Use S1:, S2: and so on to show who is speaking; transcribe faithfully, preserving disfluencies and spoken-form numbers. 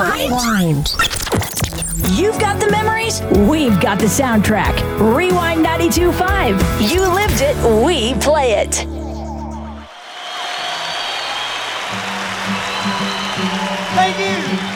S1: Rewind.
S2: You've got the memories, we've got the soundtrack. Rewind ninety-two point five. You lived it, we play it.
S3: Thank you.